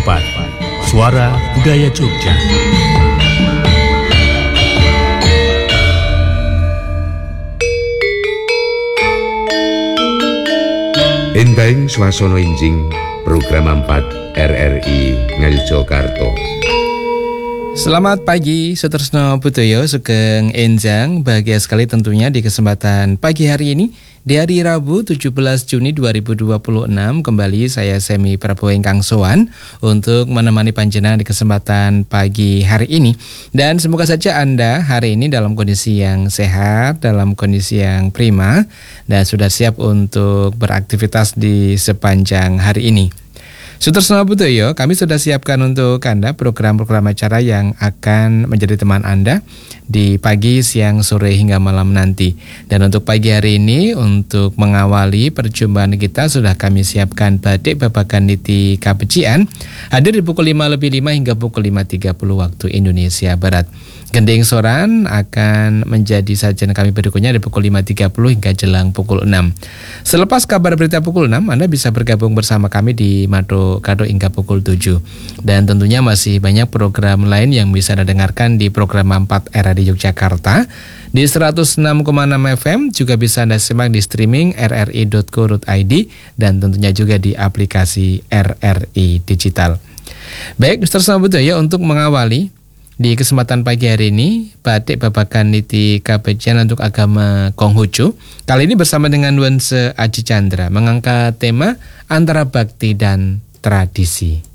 4, Suara Budaya Jogja. Enteng swasana enjing program 4 RRI Ngayogyakarta. Selamat pagi, Sutresno Budoyo, Sugeng Enjang. Bahagia sekali tentunya di kesempatan pagi hari ini, di hari Rabu 17 Juni 2026, kembali saya Semi Prabowo ingkang sowan untuk menemani panjenengan di kesempatan pagi hari ini. Dan semoga saja Anda hari ini dalam kondisi yang sehat, dalam kondisi yang prima, dan sudah siap untuk beraktivitas di sepanjang hari ini. Sutresno Budoyo, kami sudah siapkan untuk Anda program-program acara yang akan menjadi teman Anda di pagi, siang, sore, hingga malam nanti. Dan untuk pagi hari ini, untuk mengawali perjumpaan kita, sudah kami siapkan Badik Babagan Niti Kabecikan, hadir di pukul 5:05 hingga pukul 5:30 waktu Indonesia Barat. Gending Soran akan menjadi sajian kami berikutnya di pukul 5:30 hingga jelang pukul 6. Selepas kabar berita pukul 6, Anda bisa bergabung bersama kami di Mado Kado hingga pukul 7. Dan tentunya masih banyak program lain yang bisa Anda dengarkan di program 4 RRI Yogyakarta. Di 106,6 FM juga bisa Anda simak di streaming rri.co.id dan tentunya juga di aplikasi RRI Digital. Baik, Sutresno Budoyo, untuk mengawali di kesempatan pagi hari ini, Badik Babagan Niti Kabecikan untuk agama Konghucu. Kali ini bersama dengan Nuansa Aji Chandra mengangkat tema antara bakti dan tradisi.